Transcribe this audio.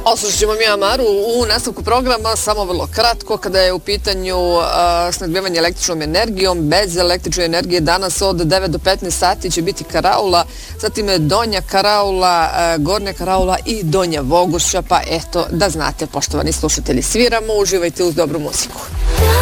Oslušat ćemo mi Amaru u nastavku programa, samo vrlo kratko, kada je u pitanju snabdijevanje električnom energijom. Bez električne energije danas od 9 do 15 sati će biti Karaula, zatim Donja Karaula, Gornja Karaula i Donja Vogošća, pa eto da znate, poštovani slušatelji, sviramo, uživajte uz dobru muziku.